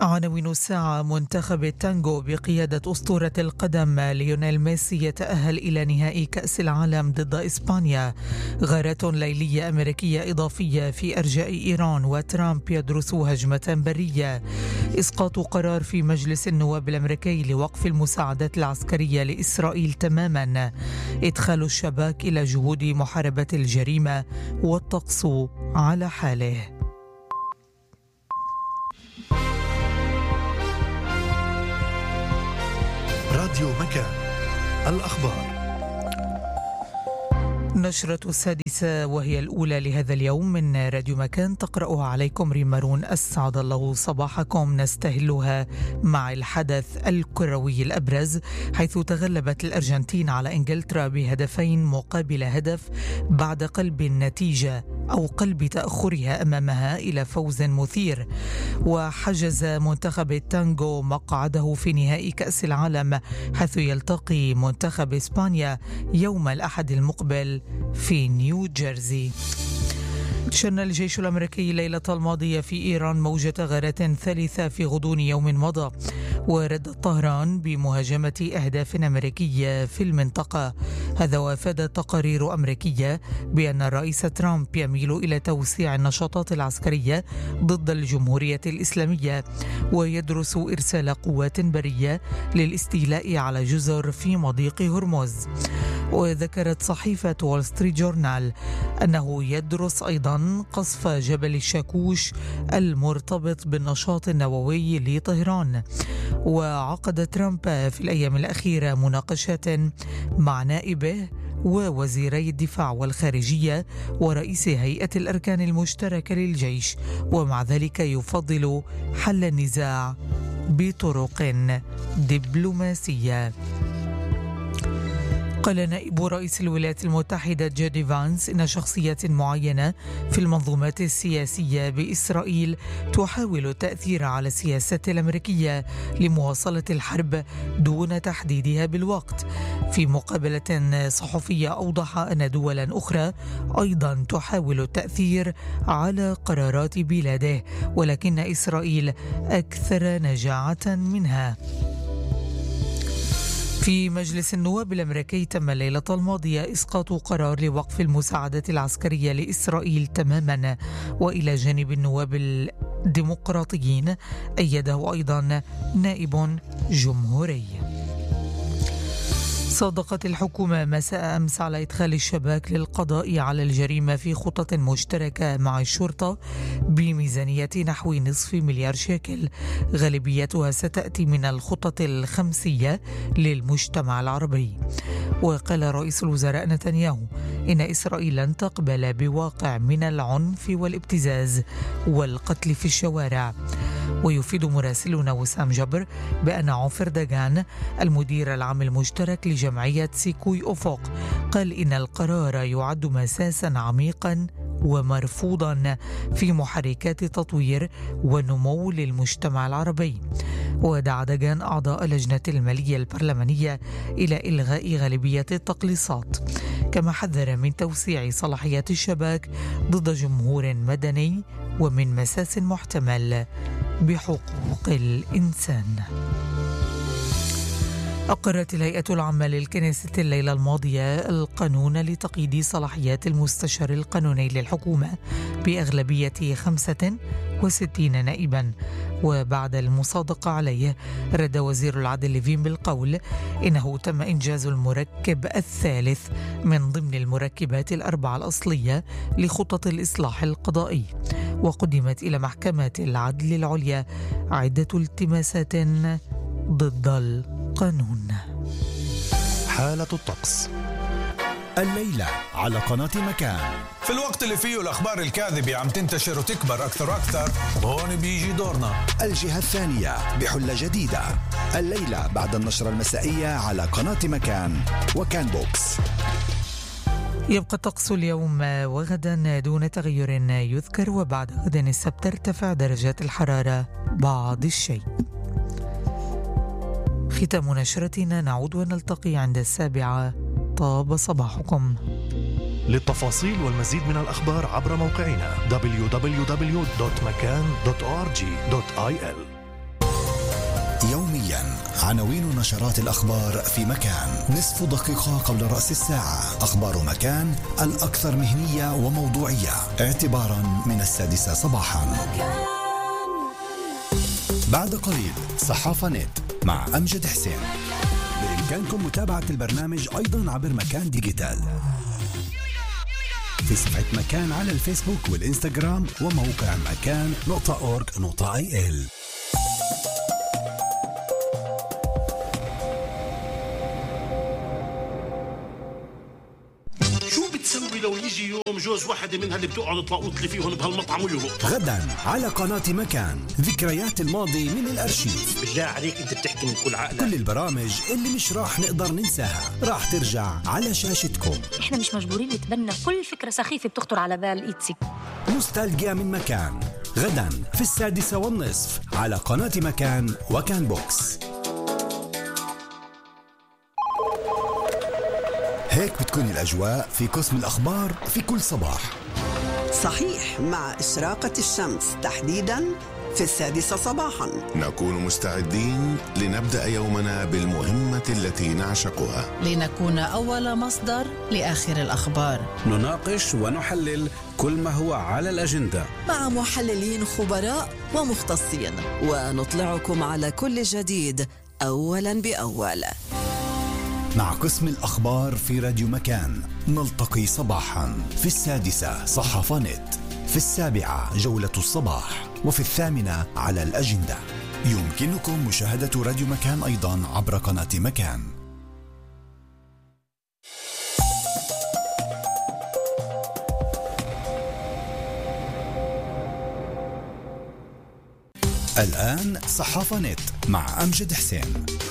عناوين الساعة: منتخب التانغو بقيادة أسطورة القدم ليونيل ميسي يتأهل إلى نهائي كأس العالم ضد إسبانيا. غارات ليلية أمريكية إضافية في أرجاء إيران، وترامب يدرس هجمة برية. إسقاط قرار في مجلس النواب الأمريكي لوقف المساعدات العسكرية لإسرائيل تماما. إدخال الشباك إلى جهود محاربة الجريمة والطقس على حاله. راديو مكان، الأخبار. نشرة السادسة وهي الأولى لهذا اليوم من راديو مكان، تقرأها عليكم ريم مارون. أسعد الله صباحكم. نستهلها مع الحدث الكروي الأبرز، حيث تغلبت الأرجنتين على إنجلترا بهدفين مقابل هدف بعد قلب النتيجة أو قلب تأخرها أمامها إلى فوز مثير. وحجز منتخب التانغو مقعده في نهائي كأس العالم، حيث يلتقي منتخب إسبانيا يوم الأحد المقبل في نيو جيرسي. شن الجيش الأمريكي ليلة الماضية في إيران موجة غارات ثالثة في غضون يوم مضى، وردت طهران بمهاجمة أهداف أمريكية في المنطقة. هذا وافادت تقارير أمريكية بأن الرئيس ترامب يميل إلى توسيع النشاطات العسكرية ضد الجمهورية الإسلامية، ويدرس إرسال قوات برية للاستيلاء على جزر في مضيق هرمز. وذكرت صحيفة وول ستريت جورنال أنه يدرس أيضا قصف جبل الشاكوش المرتبط بالنشاط النووي لطهران. وعقد ترامب في الأيام الأخيرة مناقشات مع نائبه ووزيري الدفاع والخارجية ورئيس هيئة الأركان المشتركة للجيش، ومع ذلك يفضل حل النزاع بطرق دبلوماسية. قال نائب رئيس الولايات المتحدة جودي فانس إن شخصيات معينة في المنظومات السياسية بإسرائيل تحاول التأثير على السياسات الأمريكية لمواصلة الحرب دون تحديدها بالوقت. في مقابلة صحفية أوضح أن دولا أخرى أيضا تحاول التأثير على قرارات بلاده، ولكن إسرائيل أكثر نجاعة منها. في مجلس النواب الأمريكي تم الليلة الماضية إسقاط قرار لوقف المساعدات العسكرية لإسرائيل تماما، وإلى جانب النواب الديمقراطيين أيده أيضا نائب جمهوري. صادقت الحكومة مساء أمس على إدخال الشباك للقضاء على الجريمة في خطة مشتركة مع الشرطة بميزانية نحو نصف مليار شيكل، غالبيتها ستأتي من الخطط الخمسية للمجتمع العربي. وقال رئيس الوزراء نتنياهو إن إسرائيل لن تقبل بواقع من العنف والابتزاز والقتل في الشوارع. ويفيد مراسلنا وسام جبر بأن عوفر داغان المدير العام المشترك لجمعية سيكوي أفق قال إن القرار يعد مساسا عميقا ومرفوضا في محركات تطوير ونمو للمجتمع العربي. ودعا داغان أعضاء لجنة المالية البرلمانية إلى إلغاء غالبية التقليصات، كما حذر من توسيع صلاحيات الشباك ضد جمهور مدني ومن مساس محتمل بحقوق الإنسان. أقرت الهيئة العامة للكنيسة الليلة الماضية القانون لتقييد صلاحيات المستشار القانوني للحكومة بأغلبية 65 نائبا. وبعد المصادقة عليه رد وزير العدل ليفين بالقول إنه تم إنجاز المركب الثالث من ضمن المركبات الأربعة الأصلية لخطط الإصلاح القضائي. وقدمت إلى محكمة العدل العليا عدة التماسات ضد القانون. حالة الطقس الليلة على قناة مكان. في الوقت اللي فيه الأخبار الكاذبة عم تنتشر وتكبر أكثر وأكثر، هون بيجي دورنا. الجهة الثانية بحلة جديدة الليلة بعد النشرة المسائية على قناة مكان وكان بوكس. يبقى الطقس اليوم وغدا دون تغير يذكر، وبعد غد السبت ترتفع درجات الحرارة بعض الشيء. ختام نشرتنا، نعود ونلتقي عند 7. طاب صباحكم. للتفاصيل والمزيد من الأخبار عبر موقعنا www.makan.org.il. يوميا عناوين نشرات الأخبار في مكان، نصف دقيقة قبل رأس الساعة. أخبار مكان الأكثر مهنية وموضوعية اعتبارا من 6 صباحا. بعد قليل صحافة نت مع أمجد حسين. بإمكانكم متابعة البرنامج أيضا عبر مكان ديجيتال في صفحة مكان على الفيسبوك والإنستغرام وموقع مكان.org.il. بتسوي لو يجي يوم جوز واحدة منها اللي بتقعد تلاقوط لي فيهم بهالمطعم ويهو؟ غدا على قناة مكان ذكريات الماضي من الأرشيف. بالله عليك انت بتحكي من كل عقلك. كل البرامج اللي مش راح نقدر ننساها راح ترجع على شاشتكم. احنا مش مجبورين نتبنى كل فكرة سخيفة بتخطر على بال إيتسي. نوستالجيا من مكان غدا في 6:30 على قناة مكان وكان بوكس. هيك بتكون الأجواء في قسم الأخبار في كل صباح. صحيح، مع إشراقة الشمس تحديداً في 6 صباحاً نكون مستعدين لنبدأ يومنا بالمهمة التي نعشقها، لنكون أول مصدر لآخر الأخبار. نناقش ونحلل كل ما هو على الأجندة مع محللين خبراء ومختصين، ونطلعكم على كل جديد أولاً بأول. مع قسم الأخبار في راديو مكان نلتقي صباحا في 6 صحافة نت، في 7 جولة الصباح، وفي 8 على الأجندة. يمكنكم مشاهدة راديو مكان أيضا عبر قناة مكان. الآن صحافة نت مع أمجد حسين.